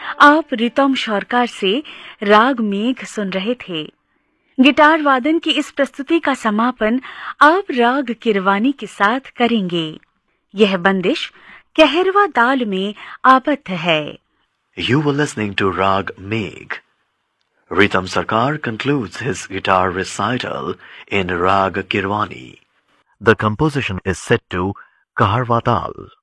आप रितम शौरकार से राग मेघ सुन रहे थे। गिटार वादन की इस प्रस्तुति का समापन आप राग किरवानी के साथ करेंगे। यह बंदिश कहरवा ताल में आबद्ध है। You were listening to Rag Megh. Ritam Sarkar concludes his guitar recital in Rag Kirwani. The composition is set to Kaharva Tal.